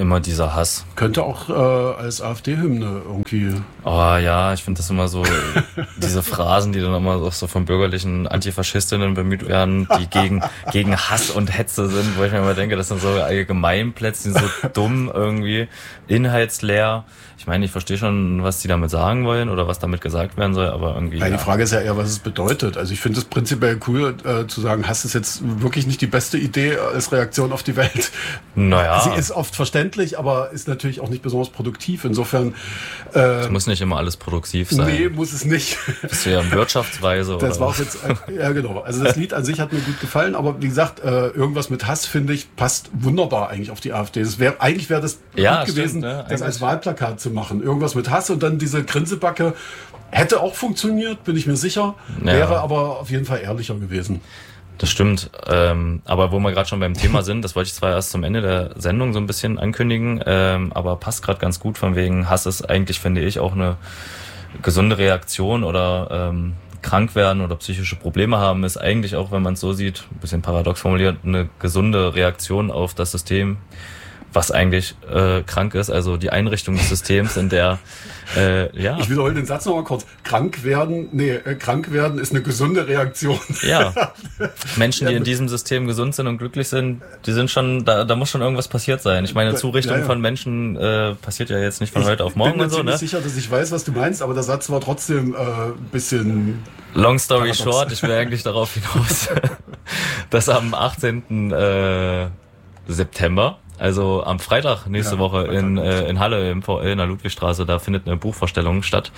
immer dieser Hass. Könnte auch als AfD-Hymne irgendwie. Oh ja, ich finde das immer so, diese Phrasen, die dann immer auch so von bürgerlichen Antifaschistinnen bemüht werden, die gegen Hass und Hetze sind, wo ich mir immer denke, das sind so Allgemeinplätze, die sind so dumm irgendwie, inhaltsleer. Ich meine, ich verstehe schon, was die damit sagen wollen oder was damit gesagt werden soll, aber irgendwie... Die Frage ist ja eher, was es bedeutet. Also ich finde es prinzipiell cool, zu sagen, Hass ist jetzt wirklich nicht die beste Idee als Reaktion auf die Welt. Naja. Sie ist oft verständlich, aber ist natürlich auch nicht besonders produktiv. Insofern... es muss nicht immer alles produktiv sein. Nee, muss es nicht. Bist du ja in Wirtschaftsweise das oder war auch jetzt... ja, genau. Also das Lied an sich hat mir gut gefallen, aber wie gesagt, irgendwas mit Hass, finde ich, passt wunderbar eigentlich auf die AfD. Eigentlich wäre das gut gewesen, ne? das als Wahlplakat zu machen. Irgendwas mit Hass und dann diese Grinsebacke hätte auch funktioniert, bin ich mir sicher. Ja. Wäre aber auf jeden Fall ehrlicher gewesen. Das stimmt. Aber wo wir gerade schon beim Thema sind, das wollte ich zwar erst zum Ende der Sendung so ein bisschen ankündigen, aber passt gerade ganz gut von wegen Hass ist eigentlich, finde ich, auch eine gesunde Reaktion oder krank werden oder psychische Probleme haben, ist eigentlich auch, wenn man es so sieht, ein bisschen paradox formuliert, eine gesunde Reaktion auf das System, was eigentlich krank ist, also die Einrichtung des Systems, in der Ich wiederhole den Satz nochmal kurz. Krank werden ist eine gesunde Reaktion. Ja. Menschen, die in diesem System gesund sind und glücklich sind, die sind schon, da muss schon irgendwas passiert sein. Ich meine, Zurichtung von Menschen passiert ja jetzt nicht von heute auf morgen und so, ne? Ich bin mir sicher, dass ich weiß, was du meinst, aber der Satz war trotzdem ein bisschen... Long story short, ich will eigentlich darauf hinaus, dass am 18. September, also am Freitag nächste Woche in Halle im VL in der Ludwigstraße, da findet eine Buchvorstellung statt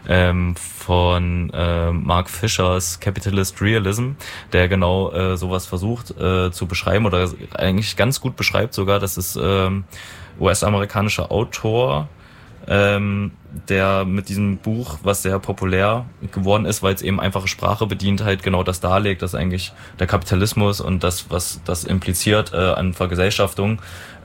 von Mark Fischers Capitalist Realism, der genau sowas versucht zu beschreiben oder eigentlich ganz gut beschreibt sogar. Das ist US-amerikanischer Autor, der mit diesem Buch, was sehr populär geworden ist, weil es eben einfache Sprache bedient, halt genau das darlegt, dass eigentlich der Kapitalismus und das, was das impliziert an Vergesellschaftung,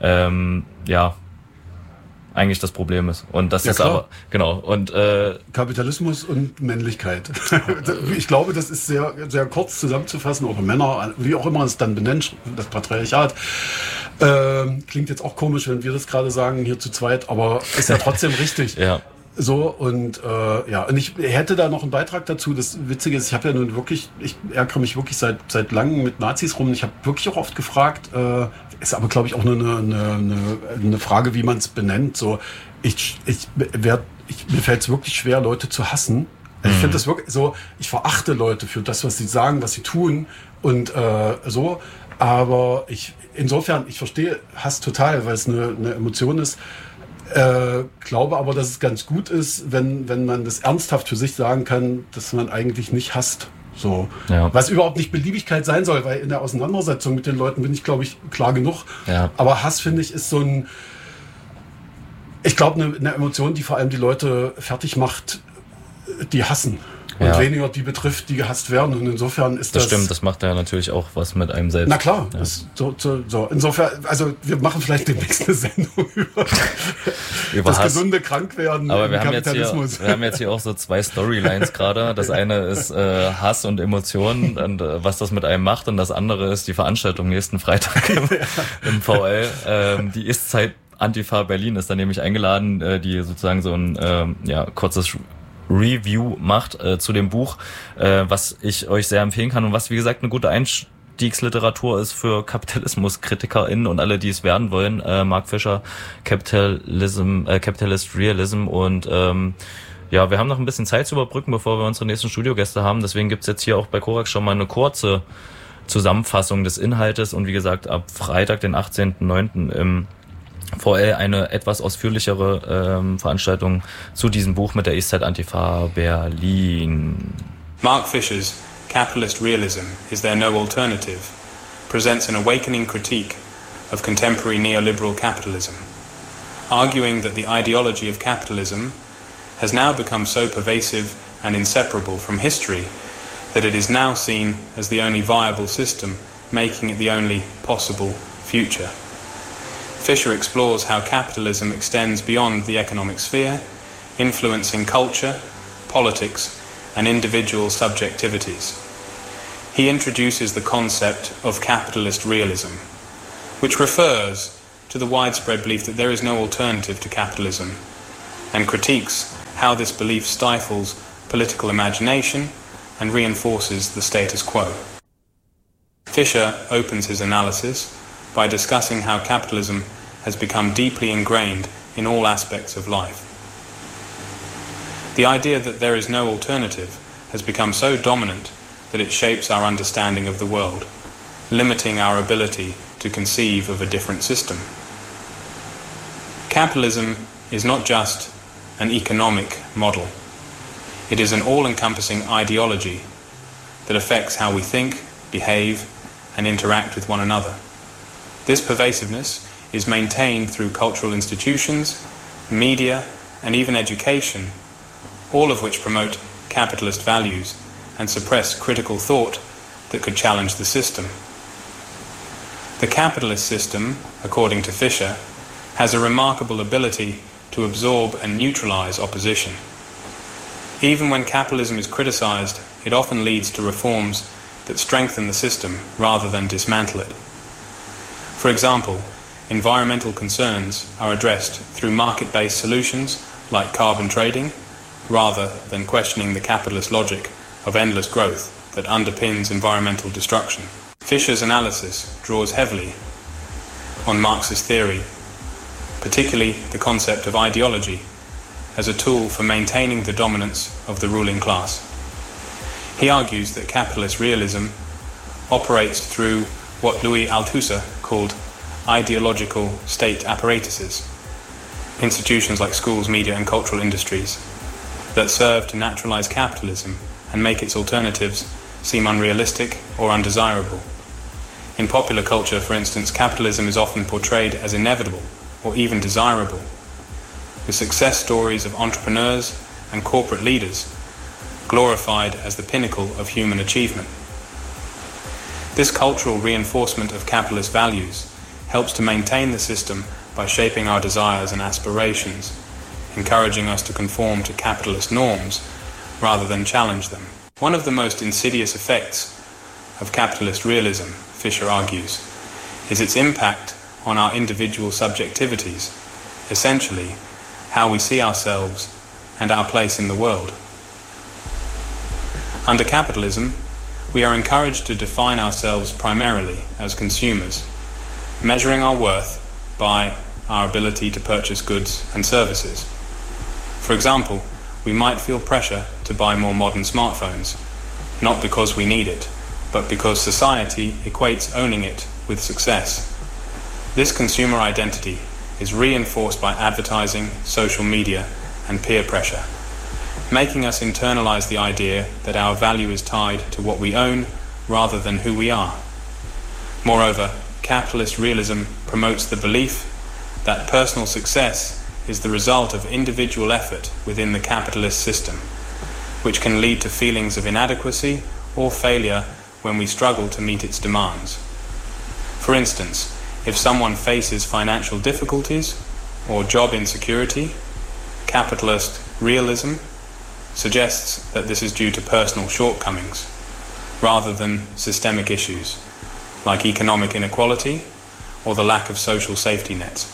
eigentlich das Problem ist. Und das ist klar. Aber, genau. Und Kapitalismus und Männlichkeit. Ich glaube, das ist sehr, sehr kurz zusammenzufassen, oder Männer, wie auch immer es dann benennt, das Patriarchat. Klingt jetzt auch komisch, wenn wir das gerade sagen, hier zu zweit, aber ist ja trotzdem richtig. Ja. So, und und ich hätte da noch einen Beitrag dazu. Das Witzige ist, ich habe ja nun wirklich, ich ärgere mich wirklich seit langem mit Nazis rum. Ich habe wirklich auch oft gefragt, ist aber, glaube ich, auch nur eine Frage, wie man es benennt. So, mir fällt es wirklich schwer, Leute zu hassen. Ich finde das wirklich so, ich verachte Leute für das, was sie sagen, was sie tun und so. Aber insofern, ich verstehe Hass total, weil es eine Emotion ist. Glaube aber, dass es ganz gut ist, wenn man das ernsthaft für sich sagen kann, dass man eigentlich nicht hasst. So. Ja. Was überhaupt nicht Beliebigkeit sein soll, weil in der Auseinandersetzung mit den Leuten bin ich, glaube ich, klar genug. Ja. Aber Hass, finde ich, ist so ich glaube, eine Emotion, die vor allem die Leute fertig macht, die hassen. Und weniger die betrifft, die gehasst werden. Und insofern ist das... Das stimmt, das macht ja natürlich auch was mit einem selbst. Na klar. Ja. So. Insofern, also wir machen vielleicht demnächst eine Sendung über das Hass. Gesunde Krankwerden im Kapitalismus. Wir haben jetzt hier auch so zwei Storylines gerade. Das eine ist Hass und Emotionen und was das mit einem macht. Und das andere ist die Veranstaltung nächsten Freitag im VL. Die Ist-Zeit Antifa Berlin ist da nämlich eingeladen, die sozusagen so ein kurzes Review macht zu dem Buch, was ich euch sehr empfehlen kann und was, wie gesagt, eine gute Einstiegsliteratur ist für KapitalismuskritikerInnen und alle, die es werden wollen. Mark Fisher, Capitalist Realism und wir haben noch ein bisschen Zeit zu überbrücken, bevor wir unsere nächsten Studiogäste haben. Deswegen gibt's jetzt hier auch bei Korax schon mal eine kurze Zusammenfassung des Inhaltes und wie gesagt, ab Freitag, den 18.09. im VL eine etwas ausführlichere Veranstaltung zu diesem Buch mit der Eastside Antifa Berlin. Mark Fisher's Capitalist Realism Is There No Alternative presents an awakening critique of contemporary neoliberal capitalism, arguing that the ideology of capitalism has now become so pervasive and inseparable from history that it is now seen as the only viable system, making it the only possible future. Fisher explores how capitalism extends beyond the economic sphere, influencing culture, politics, and individual subjectivities. He introduces the concept of capitalist realism, which refers to the widespread belief that there is no alternative to capitalism, and critiques how this belief stifles political imagination and reinforces the status quo. Fisher opens his analysis by discussing how capitalism has become deeply ingrained in all aspects of life. The idea that there is no alternative has become so dominant that it shapes our understanding of the world, limiting our ability to conceive of a different system. Capitalism is not just an economic model. It is an all-encompassing ideology that affects how we think, behave, and interact with one another. This pervasiveness is maintained through cultural institutions, media, and even education, all of which promote capitalist values and suppress critical thought that could challenge the system. The capitalist system, according to Fisher, has a remarkable ability to absorb and neutralize opposition. Even when capitalism is criticized, it often leads to reforms that strengthen the system rather than dismantle it. For example, environmental concerns are addressed through market-based solutions like carbon trading, rather than questioning the capitalist logic of endless growth that underpins environmental destruction. Fisher's analysis draws heavily on Marxist theory, particularly the concept of ideology as a tool for maintaining the dominance of the ruling class. He argues that capitalist realism operates through what Louis Althusser called ideological state apparatuses, institutions like schools, media, and cultural industries that serve to naturalize capitalism and make its alternatives seem unrealistic or undesirable. In popular culture, for instance, capitalism is often portrayed as inevitable or even desirable, with success stories of entrepreneurs and corporate leaders glorified as the pinnacle of human achievement. This cultural reinforcement of capitalist values helps to maintain the system by shaping our desires and aspirations, encouraging us to conform to capitalist norms rather than challenge them. One of the most insidious effects of capitalist realism, Fisher argues, is its impact on our individual subjectivities, essentially how we see ourselves and our place in the world. Under capitalism, we are encouraged to define ourselves primarily as consumers, measuring our worth by our ability to purchase goods and services. For example, we might feel pressure to buy more modern smartphones, not because we need it, but because society equates owning it with success. This consumer identity is reinforced by advertising, social media, and peer pressure, making us internalize the idea that our value is tied to what we own rather than who we are. Moreover, capitalist realism promotes the belief that personal success is the result of individual effort within the capitalist system, which can lead to feelings of inadequacy or failure when we struggle to meet its demands. For instance, if someone faces financial difficulties or job insecurity, capitalist realism suggests that this is due to personal shortcomings rather than systemic issues like economic inequality or the lack of social safety nets.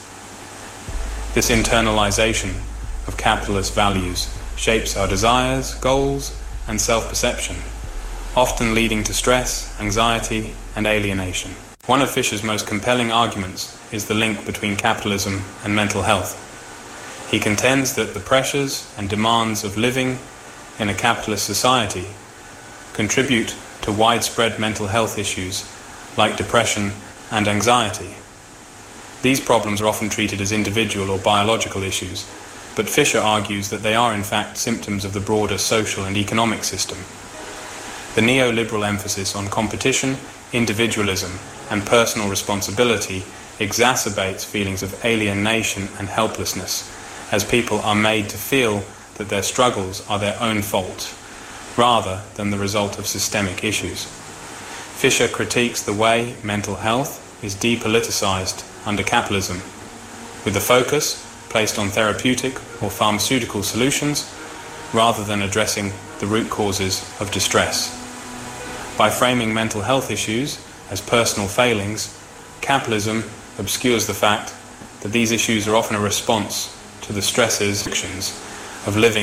This internalization of capitalist values shapes our desires, goals, and self-perception, often leading to stress, anxiety, and alienation. One of Fisher's most compelling arguments is the link between capitalism and mental health. He contends that the pressures and demands of living in a capitalist society contribute to widespread mental health issues like depression and anxiety. These problems are often treated as individual or biological issues, but Fisher argues that they are in fact symptoms of the broader social and economic system. The neoliberal emphasis on competition, individualism, and personal responsibility exacerbates feelings of alienation and helplessness, as people are made to feel that their struggles are their own fault, rather than the result of systemic issues. Fisher critiques the way mental health is depoliticized under capitalism, with the focus placed on therapeutic or pharmaceutical solutions rather than addressing the root causes of distress. By framing mental health issues as personal failings, capitalism obscures the fact that these issues are often a response to the stresses of living